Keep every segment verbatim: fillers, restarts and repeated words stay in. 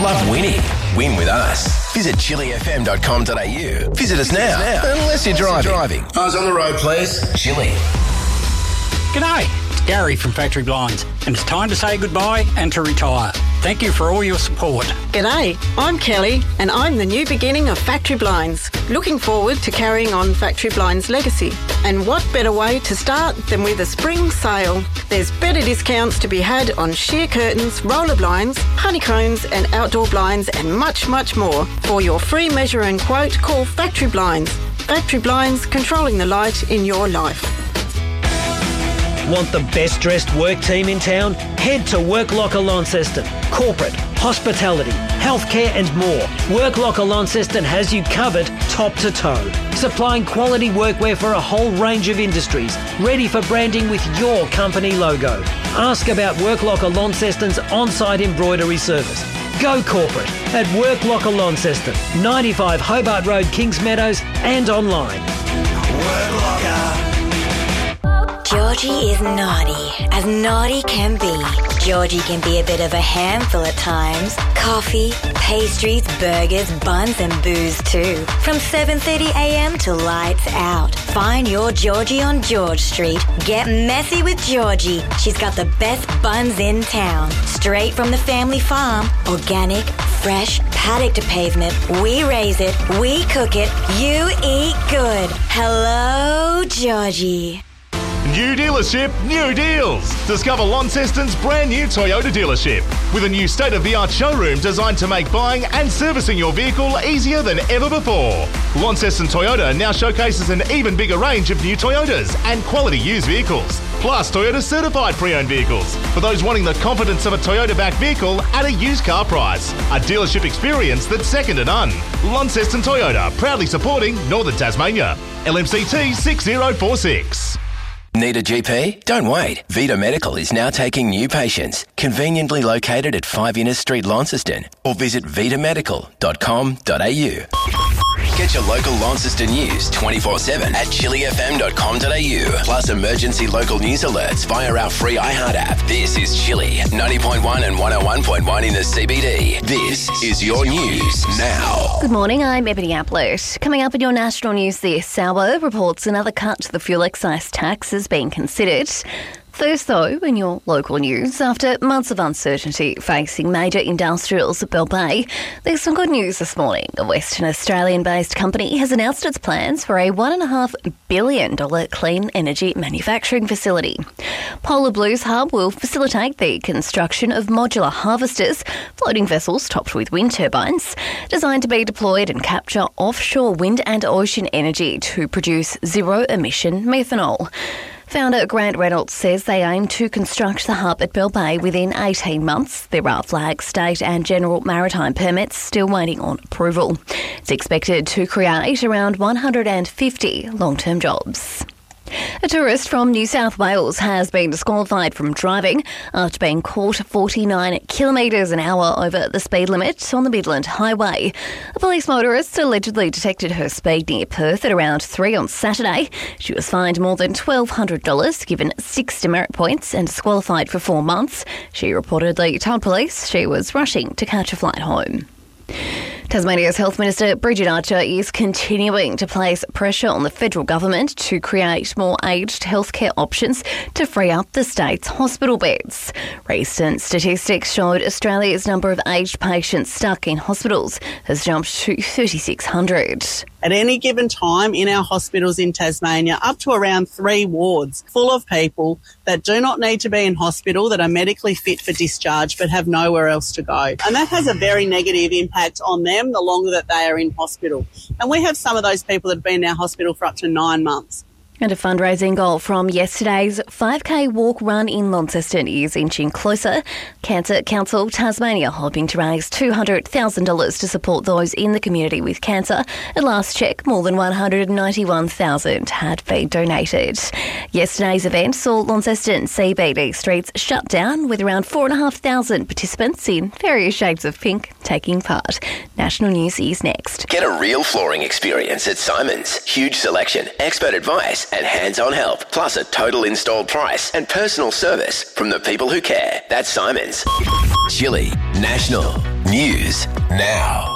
Love winning? Win with us. Visit chili f m dot com dot a u. Visit us now, unless you're driving. driving. Eyes on the road, please. Chili. G'day, it's Gary from Factory Blinds, and it's time to say goodbye and to retire. Thank you for all your support. G'day, I'm Kelly, and I'm the new beginning of Factory Blinds. Looking forward to carrying on Factory Blinds' legacy. And what better way to start than with a spring sale? There's better discounts to be had on sheer curtains, roller blinds, honeycombs and outdoor blinds and much, much more. For your free measure and quote, call Factory Blinds. Factory Blinds, controlling the light in your life. Want the best dressed work team in town? Head to Work Locker Launceston. Corporate, hospitality, healthcare and more. Work Locker Launceston has you covered top to toe. Supplying quality workwear for a whole range of industries. Ready for branding with your company logo. Ask about Work Locker Launceston's on-site embroidery service. Go corporate at Work Locker Launceston, ninety-five Hobart Road, Kings Meadows and online. Work Locker. Georgie is naughty, as naughty can be. Georgie can be a bit of a handful at times. Coffee, pastries, burgers, buns and booze too. From seven thirty a m to lights out. Find your Georgie on George Street. Get messy with Georgie. She's got the best buns in town. Straight from the family farm. Organic, fresh, paddock to pavement. We raise it, we cook it, you eat good. Hello, Georgie. New dealership, new deals. Discover Launceston's brand new Toyota dealership with a new state-of-the-art showroom designed to make buying and servicing your vehicle easier than ever before. Launceston Toyota now showcases an even bigger range of new Toyotas and quality used vehicles, plus Toyota certified pre-owned vehicles for those wanting the confidence of a Toyota-backed vehicle at a used car price. A dealership experience that's second to none. Launceston Toyota, proudly supporting Northern Tasmania. L M C T six zero four six. Need a G P? Don't wait. Vita Medical is now taking new patients. Conveniently located at five Innes Street, Launceston. Or visit vita medical dot com dot a u. Get your local Launceston news twenty-four seven at chili f m dot com dot a u. Plus emergency local news alerts via our free iHeart app. This is Chili, ninety point one and one oh one point one in the C B D. This is your news now. Good morning, I'm Ebony Ablett. Coming up in your national news this hour, reports another cut to the fuel excise tax is being considered. First, though, in your local news, after months of uncertainty facing major industrials at Bell Bay, there's some good news this morning. A Western Australian-based company has announced its plans for a one point five billion dollars clean energy manufacturing facility. Polar Blues Hub will facilitate the construction of modular harvesters, floating vessels topped with wind turbines, designed to be deployed and capture offshore wind and ocean energy to produce zero-emission methanol. Founder Grant Reynolds says they aim to construct the hub at Bell Bay within eighteen months. There are flag, state and general maritime permits still waiting on approval. It's expected to create around one hundred fifty long-term jobs. A tourist from New South Wales has been disqualified from driving after being caught forty-nine kilometres an hour over the speed limit on the Midland Highway. A police motorist allegedly detected her speed near Perth at around three on Saturday. She was fined more than twelve hundred dollars, given six demerit points and disqualified for four months. She reportedly told police she was rushing to catch a flight home. Tasmania's Health Minister Bridget Archer is continuing to place pressure on the federal government to create more aged healthcare options to free up the state's hospital beds. Recent statistics showed Australia's number of aged patients stuck in hospitals has jumped to thirty-six hundred. At any given time in our hospitals in Tasmania, up to around three wards full of people that do not need to be in hospital, that are medically fit for discharge but have nowhere else to go. And that has a very negative impact on them the longer that they are in hospital. And we have some of those people that have been in our hospital for up to nine months. And a fundraising goal from yesterday's five K walk run in Launceston is inching closer. Cancer Council Tasmania hoping to raise two hundred thousand dollars to support those in the community with cancer. At last check, more than one hundred ninety-one thousand dollars had been donated. Yesterday's event saw Launceston C B D streets shut down with around four thousand five hundred participants in various shades of pink taking part. National News is next. Get a real flooring experience at Simon's. Huge selection, expert advice and hands-on help, plus a total installed price and personal service from the people who care. That's Simon's. Chili National. News now.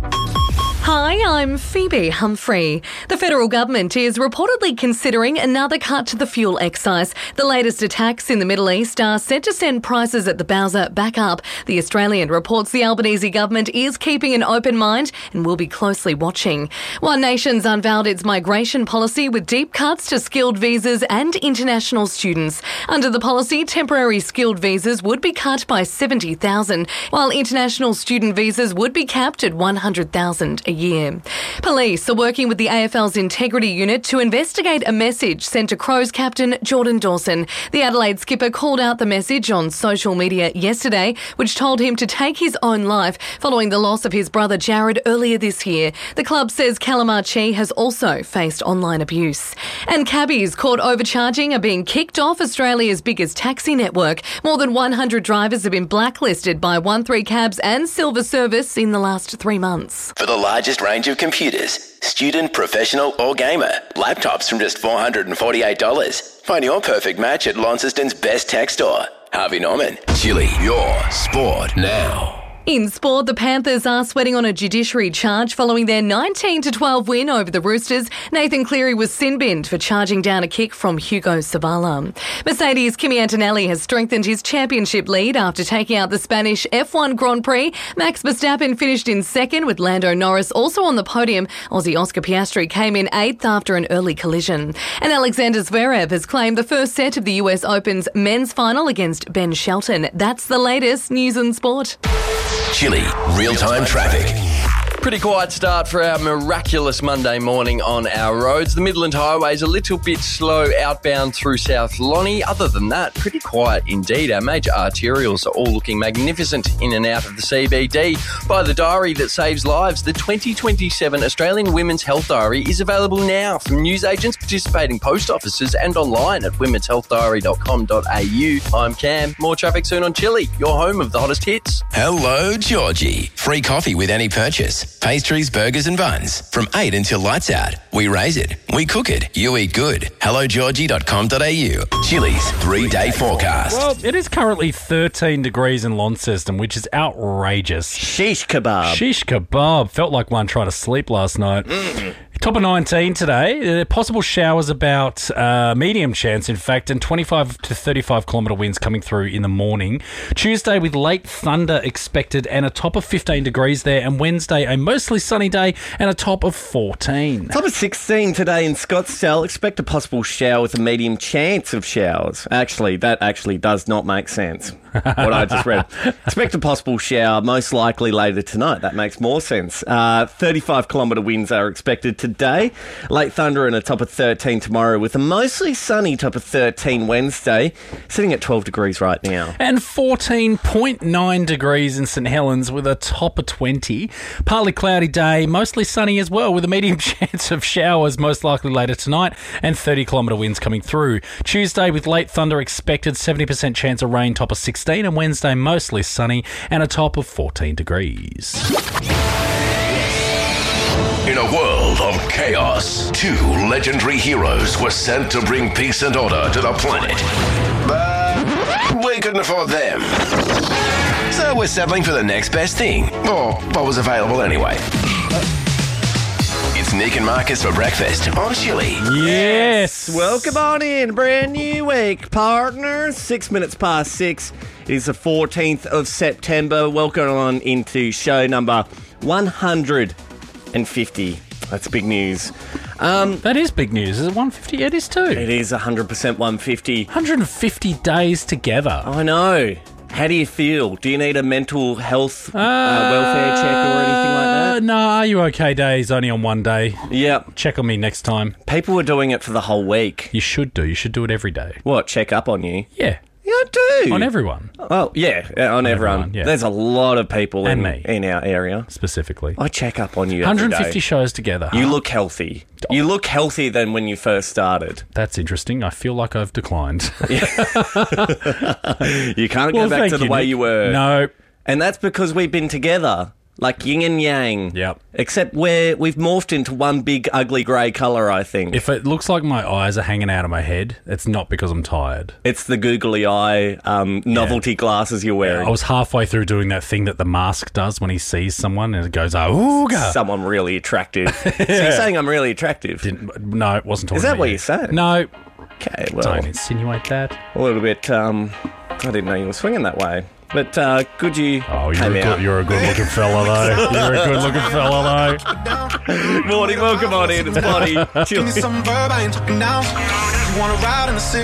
Hi, I'm Phoebe Humphrey. The federal government is reportedly considering another cut to the fuel excise. The latest attacks in the Middle East are set to send prices at the bowser back up. The Australian reports the Albanese government is keeping an open mind and will be closely watching. One Nation's unveiled its migration policy with deep cuts to skilled visas and international students. Under the policy, temporary skilled visas would be cut by seventy thousand, while international student visas would be capped at one hundred thousand a year. Police are working with the A F L's Integrity Unit to investigate a message sent to Crows captain Jordan Dawson. The Adelaide skipper called out the message on social media yesterday, which told him to take his own life following the loss of his brother Jared earlier this year. The club says Calamarchi has also faced online abuse. And cabbies caught overcharging are being kicked off Australia's biggest taxi network. More than one hundred drivers have been blacklisted by one three Cabs and Silver Service in the last three months. For the largest range of computers, student, professional or gamer, laptops from just four hundred forty-eight dollars. Find your perfect match at Launceston's best tech store. Harvey Norman. Chili, your sport now. In sport, the Panthers are sweating on a judiciary charge following their nineteen to twelve win over the Roosters. Nathan Cleary was sin-binned for charging down a kick from Hugo Savala. Mercedes' Kimi Antonelli has strengthened his championship lead after taking out the Spanish F one Grand Prix. Max Verstappen finished in second with Lando Norris also on the podium. Aussie Oscar Piastri came in eighth after an early collision. And Alexander Zverev has claimed the first set of the U S Open's men's final against Ben Shelton. That's the latest news and sport. Chili, real-time traffic. Pretty quiet start for our miraculous Monday morning on our roads. The Midland Highway is a little bit slow outbound through South Lonnie. Other than that, pretty quiet indeed. Our major arterials are all looking magnificent in and out of the C B D. By the diary that saves lives, the twenty twenty-seven Australian Women's Health Diary is available now from newsagents, participating post offices and online at women's health diary dot com dot a u. I'm Cam. More traffic soon on Chili, your home of the hottest hits. Hello, Georgie. Free coffee with any purchase. Pastries, burgers and buns. From eight until lights out. We raise it. We cook it. You eat good. hello georgie dot com dot a u. Chili's three-day forecast. Well, it is currently thirteen degrees in Launceston, which is outrageous. Shish kebab. Shish kebab. Felt like one trying to sleep last night. Mm-hmm. Top of nineteen today. Uh, possible showers about uh, medium chance, in fact, and twenty-five to thirty-five kilometre winds coming through in the morning. Tuesday with late thunder expected and a top of fifteen degrees there. And Wednesday, a mostly sunny day and a top of fourteen. Top of sixteen today in Scottsdale. Expect a possible shower with a medium chance of showers. Actually, that actually does not make sense. What I just read. Expect a possible shower, most likely later tonight. That makes more sense. Uh, thirty-five kilometre winds are expected today. Late thunder and a top of thirteen tomorrow with a mostly sunny top of thirteen Wednesday, sitting at twelve degrees right now. And fourteen point nine degrees in St Helens with a top of twenty. Partly cloudy day, mostly sunny as well with a medium chance of showers, most likely later tonight, and thirty kilometre winds coming through. Tuesday with late thunder expected, seventy percent chance of rain, top of sixteen. And Wednesday mostly sunny and a top of fourteen degrees. In a world of chaos, two legendary heroes were sent to bring peace and order to the planet. But we couldn't afford them. So we're settling for the next best thing, or what was available anyway. It's Nick and Marcus for breakfast on Chili. Yes. Welcome on in. Brand new week, partners. Six minutes past six. It is the fourteenth of September. Welcome on into show number one hundred fifty. That's big news. Um, that is big news. Is it one fifty? It is too. It is one hundred percent one fifty. one hundred fifty days together. I know. How do you feel? Do you need a mental health uh, uh, welfare check or anything like that? No, Are You OK Day is only on one day. Yep. Check on me next time. People are doing it for the whole week. You should do. You should do it every day. What, check up on you? Yeah. Yeah, I do. On everyone. Oh, yeah, on, on everyone. everyone yeah. There's a lot of people and in, me. in our area. Specifically. I check up on you one hundred fifty every day. shows together. You look healthy. You look healthier than when you first started. That's interesting. I feel like I've declined. You can't well, go back to the you, way Nick. you were. No. And that's because we've been together Like yin and yang. Yep. Except we're, we've morphed into one big ugly grey colour, I think. If it looks like my eyes are hanging out of my head, it's not because I'm tired. It's the googly eye um, novelty yeah. glasses you're wearing. Yeah, I was halfway through doing that thing that the mask does when he sees someone and it goes, ooga. Someone really attractive. yeah. So you're saying I'm really attractive? Didn't, no, it wasn't talking Is that about what you. you're saying? No. Okay, well. Don't insinuate that. A little bit, um, I didn't know you were swinging that way. But uh, good you Oh, you're came a, out. good, you're a good-looking fella, though. You're a good-looking fella, though. Morning, welcome on in. It's Bonnie. Give me some verb, I ain't talking down. You wanna ride in the city?